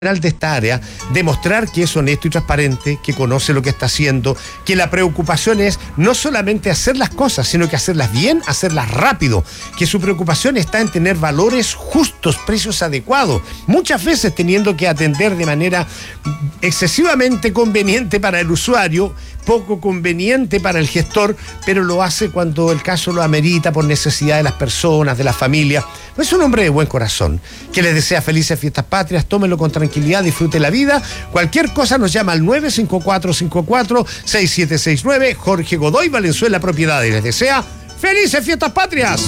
de esta área, demostrar que es honesto y transparente, que conoce lo que está haciendo, que la preocupación es no solamente hacer las cosas, sino que hacerlas bien, hacerlas rápido, que su preocupación está en tener valores justos, precios adecuados, muchas veces teniendo que atender de manera excesivamente conveniente para el usuario, poco conveniente para el gestor, pero lo hace cuando el caso lo amerita por necesidad de las personas, de la familia. Es un hombre de buen corazón, que les desea felices fiestas patrias, tómenlo con tranquilidad, disfrute la vida. Cualquier cosa nos llama al 954-54-6769. Jorge Godoy Valenzuela Propiedades les desea felices fiestas patrias.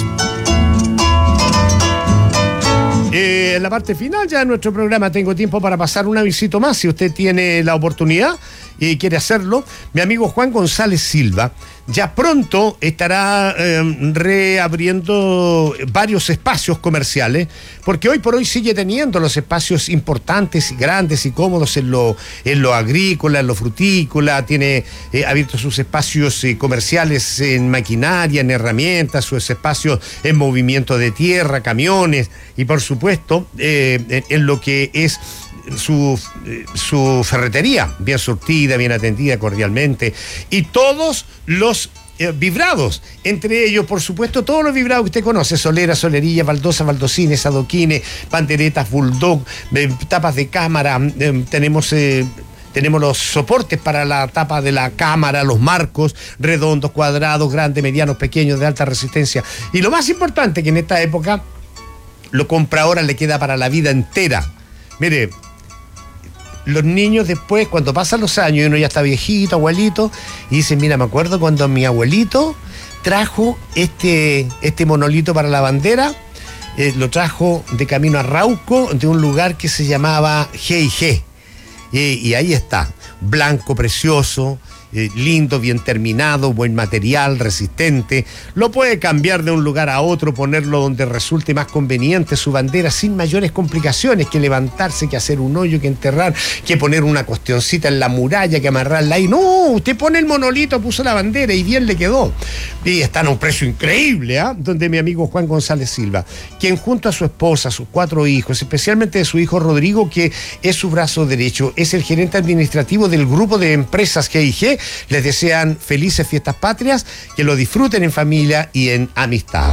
En la parte final ya de nuestro programa tengo tiempo para pasar un avisito más, si usted tiene la oportunidad y quiere hacerlo. Mi amigo Juan González Silva ya pronto estará reabriendo varios espacios comerciales, porque hoy por hoy sigue teniendo los espacios importantes, grandes y cómodos en lo agrícola, en lo frutícola. Tiene abiertos sus espacios comerciales en maquinaria, en herramientas, sus espacios en movimiento de tierra, camiones y por supuesto en lo que es su ferretería, bien surtida, bien atendida cordialmente, y todos los vibrados, entre ellos por supuesto todos los vibrados que usted conoce: soleras, solerillas, baldosas, baldocines, adoquines, panderetas, bulldog, tapas de cámara. Tenemos los soportes para la tapa de la cámara, los marcos redondos, cuadrados, grandes, medianos, pequeños, de alta resistencia, y lo más importante, que en esta época lo compra ahora, le queda para la vida entera. Mire, los niños después, cuando pasan los años y uno ya está viejito, abuelito, y dicen: mira, me acuerdo cuando mi abuelito trajo este monolito para la bandera, lo trajo de camino a Rauco, de un lugar que se llamaba G&G, y ahí está, blanco, precioso, lindo, bien terminado, buen material, resistente. Lo puede cambiar de un lugar a otro, ponerlo donde resulte más conveniente su bandera, sin mayores complicaciones que levantarse, que hacer un hoyo, que enterrar, que poner una cuestioncita en la muralla, que amarrarla ahí. No, usted pone el monolito, puso la bandera y bien le quedó. Y están a un precio increíble, donde mi amigo Juan González Silva, quien junto a su esposa, sus 4 hijos, especialmente de su hijo Rodrigo, que es su brazo derecho, es el gerente administrativo del grupo de empresas G&G, les desean felices fiestas patrias, que lo disfruten en familia y en amistad.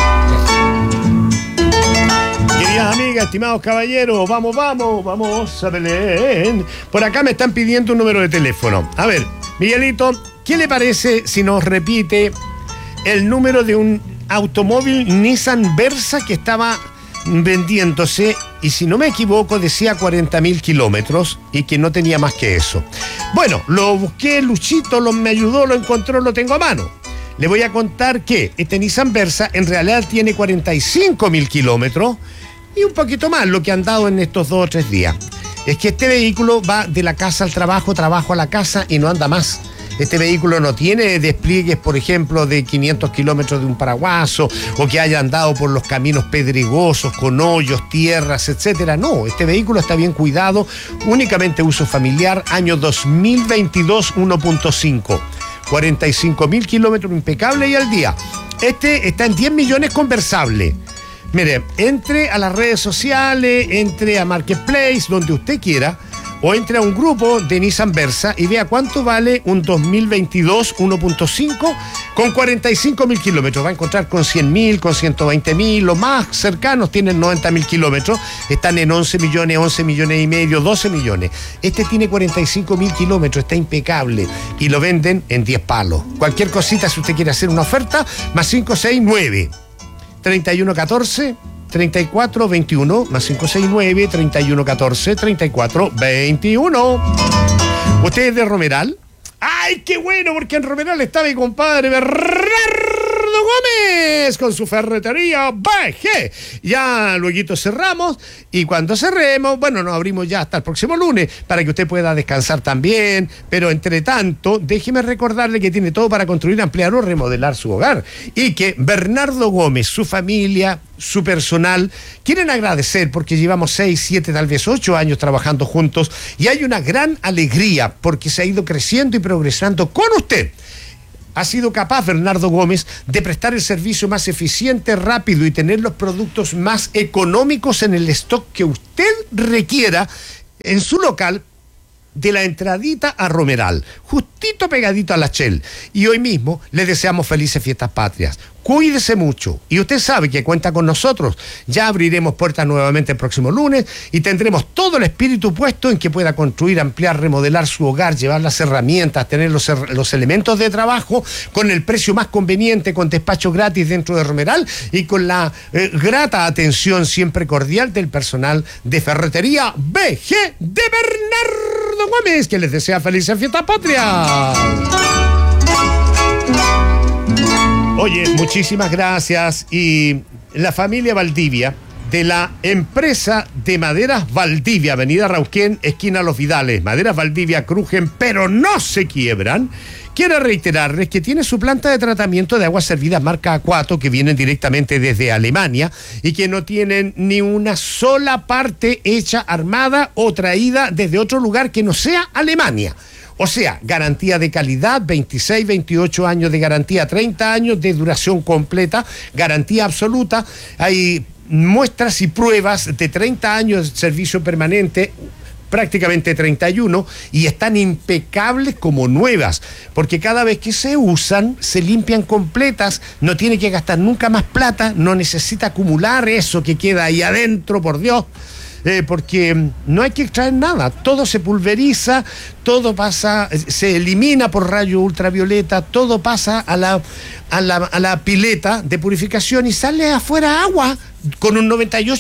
Queridas amigas, estimados caballeros, vamos a Belén. Por acá me están pidiendo un número de teléfono. A ver, Miguelito, ¿qué le parece si nos repite el número de un automóvil Nissan Versa que estaba vendiéndose, y si no me equivoco decía 40.000 kilómetros y que no tenía más que eso? Bueno, lo busqué, Luchito me ayudó, lo encontró, lo tengo a mano. Le voy a contar que este Nissan Versa en realidad tiene 45.000 kilómetros y un poquito más lo que han dado en estos 2 o 3 días. Es que este vehículo va de la casa al trabajo, trabajo a la casa y no anda más. Este vehículo no tiene despliegues, por ejemplo, de 500 kilómetros de un paraguaso, o que haya andado por los caminos pedregosos, con hoyos, tierras, etcétera. No, este vehículo está bien cuidado, únicamente uso familiar, año 2022 1.5. 45.000 kilómetros, impecable y al día. Este está en 10 millones conversable. Mire, entre a las redes sociales, entre a Marketplace, donde usted quiera, o entre a un grupo de Nissan Versa y vea cuánto vale un 2022 1.5 con 45.000 kilómetros. Va a encontrar con 100.000, con 120.000, los más cercanos tienen 90.000 kilómetros, están en 11 millones, 11 millones y medio, 12 millones. Este tiene 45.000 kilómetros, está impecable y lo venden en 10 palos. Cualquier cosita, si usted quiere hacer una oferta, más 569 3114 3421, más 569 3114 3421. ¿Usted es de Romeral? ¡Ay, qué bueno! Porque en Romeral está mi compadre Bernardo Gómez con su ferretería BG. Ya luego cerramos, y cuando cerremos, bueno, nos abrimos ya hasta el próximo lunes para que usted pueda descansar también. Pero entre tanto, déjeme recordarle que tiene todo para construir, ampliar o remodelar su hogar, y que Bernardo Gómez, su familia, su personal, quieren agradecer porque llevamos 6, 7, tal vez 8 años trabajando juntos, y hay una gran alegría porque se ha ido creciendo y progresando con usted. Ha sido capaz Bernardo Gómez de prestar el servicio más eficiente, rápido y tener los productos más económicos en el stock que usted requiera en su local de la entradita a Romeral, justito pegadito a la Shell. Y hoy mismo les deseamos felices fiestas patrias. Cuídese mucho. Y usted sabe que cuenta con nosotros. Ya abriremos puertas nuevamente el próximo lunes y tendremos todo el espíritu puesto en que pueda construir, ampliar, remodelar su hogar, llevar las herramientas, tener los elementos de trabajo con el precio más conveniente, con despacho gratis dentro de Romeral y con la grata atención siempre cordial del personal de Ferretería BG de Bernardo Gómez, que les desea felices fiestas patrias. Oye, muchísimas gracias. Y la familia Valdivia, de la empresa de Maderas Valdivia, Avenida Rauquén, esquina Los Vidales. Maderas Valdivia crujen, pero no se quiebran. Quiero reiterarles que tiene su planta de tratamiento de aguas servidas marca Aquato, que vienen directamente desde Alemania y que no tienen ni una sola parte hecha, armada o traída desde otro lugar que no sea Alemania. O sea, garantía de calidad, 26, 28 años de garantía, 30 años de duración completa, garantía absoluta. Hay muestras y pruebas de 30 años de servicio permanente, prácticamente 31, y están impecables como nuevas, porque cada vez que se usan, se limpian completas, no tiene que gastar nunca más plata, no necesita acumular eso que queda ahí adentro, por Dios. Porque no hay que extraer nada, todo se pulveriza, todo pasa, se elimina por rayo ultravioleta, todo pasa a la pileta de purificación y sale afuera agua con un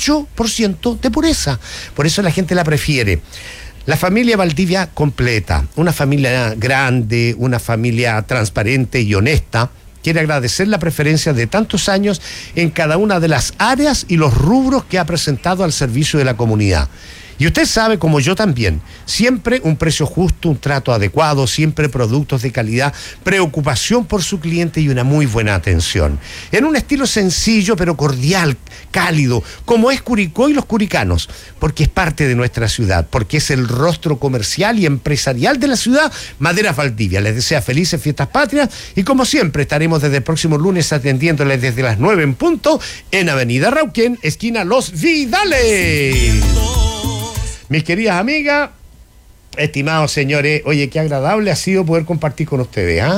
98% de pureza. Por eso la gente la prefiere. La familia Valdivia completa, una familia grande, una familia transparente y honesta. Quiere agradecer la preferencia de tantos años en cada una de las áreas y los rubros que ha presentado al servicio de la comunidad. Y usted sabe, como yo también, siempre un precio justo, un trato adecuado, siempre productos de calidad, preocupación por su cliente y una muy buena atención. En un estilo sencillo pero cordial, cálido, como es Curicó y los curicanos, porque es parte de nuestra ciudad, porque es el rostro comercial y empresarial de la ciudad. Maderas Valdivia les desea felices fiestas patrias y como siempre estaremos desde el próximo lunes atendiéndoles desde las 9 en punto en Avenida Rauquén, esquina Los Vidales. Mis queridas amigas, estimados señores, oye, qué agradable ha sido poder compartir con ustedes, ¿ah?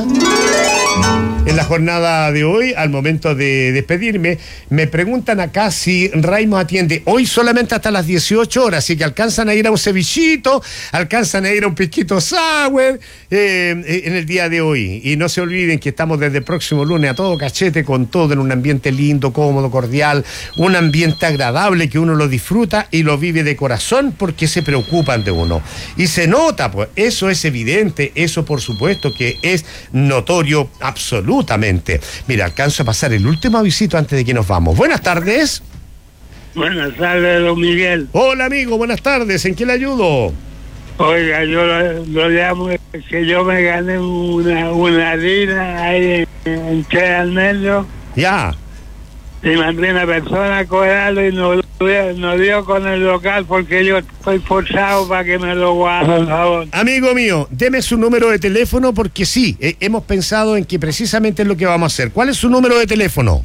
En la jornada de hoy, al momento de despedirme, me preguntan acá si Raimo atiende hoy solamente hasta las 18 horas, así que alcanzan a ir a un cevichito, alcanzan a ir a un pisquito sour en el día de hoy. Y no se olviden que estamos desde el próximo lunes a todo cachete, con todo, en un ambiente lindo, cómodo, cordial, un ambiente agradable que uno lo disfruta y lo vive de corazón porque se preocupan de uno. Y se nota, pues, eso es evidente, eso por supuesto que es notorio absolutamente. Mira, alcanzo a pasar el último avisito antes de que nos vamos. Buenas tardes. Buenas tardes, don Miguel. Hola, amigo, buenas tardes. ¿En qué le ayudo? Oiga, yo lo llamo, que yo me gané una harina ahí en Che Almendro. Ya. Y mandé una persona a cobrarlo y no dio con el local porque yo estoy forzado para que me lo guarde, por favor. Amigo mío, deme su número de teléfono porque sí, hemos pensado en que precisamente es lo que vamos a hacer. ¿Cuál es su número de teléfono?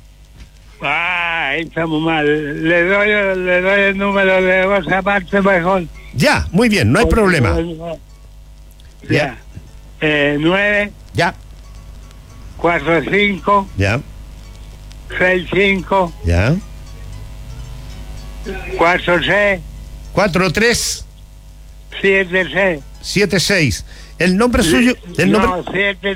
Ahí estamos mal. Le doy el número de voz aparte mejor. Ya, muy bien, no hay problema. Ya. 9. Ya. 45. Ya. 65. Ya. 46. 43. 76. 76. El nombre suyo. El nombre. No,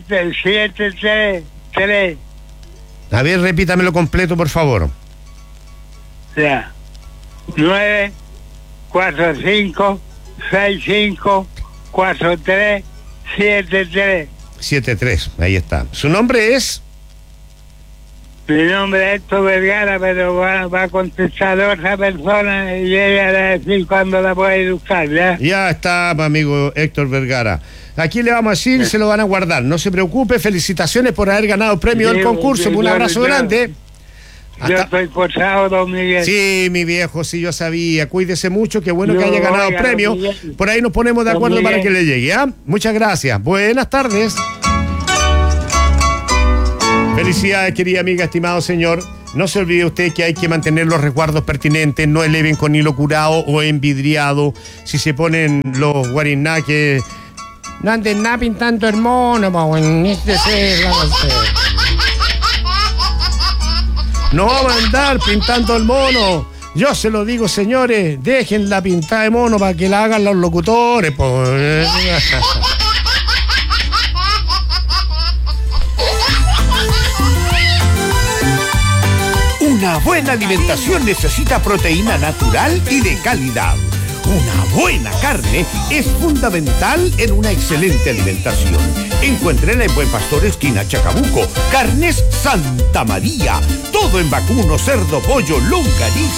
733. A ver, repítamelo completo, por favor. Ya. 9, 4, 5, 6, 5, 4, 3, 7, 3. 73, ahí está. ¿Su nombre es? Mi nombre es Héctor Vergara, pero va a contestar otra persona y ella le va a decir cuándo la puede buscar, ¿ya? Ya está, amigo Héctor Vergara. Aquí le vamos a decir, se lo van a guardar. No se preocupe, felicitaciones por haber ganado el premio del concurso. Un abrazo grande. Yo estoy forzado, don Miguel. Sí, mi viejo, sí, yo sabía. Cuídese mucho, qué bueno que haya ganado el premio. Por ahí nos ponemos de acuerdo para que le llegue, ¿ah? Muchas gracias. Buenas tardes. Felicidades, querida amiga, estimado señor. No se olvide usted que hay que mantener los resguardos pertinentes, no eleven con hilo curado o envidriado. Si se ponen los guarinaques, no anden nada pintando el mono, no va a andar pintando el mono. Yo se lo digo, señores, dejen la pintada de mono para que la hagan los locutores. Una buena alimentación necesita proteína natural y de calidad. Una buena carne es fundamental en una excelente alimentación. Encuéntrela en Buen Pastor, esquina Chacabuco. Carnes Santa María. Todo en vacuno, cerdo, pollo, longaniza.